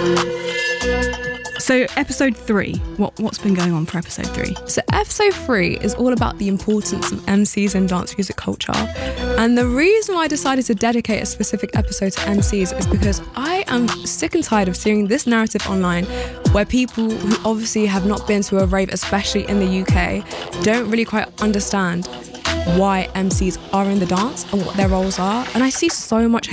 So episode 3, what's been going on for episode 3? So episode 3 is all about the importance of MCs in dance music culture. And the reason why I decided to dedicate a specific episode to MCs is because I am sick and tired of seeing this narrative online where people who obviously have not been to a rave, especially in the UK, don't really quite understand why MCs are in the dance and what their roles are. And I see so much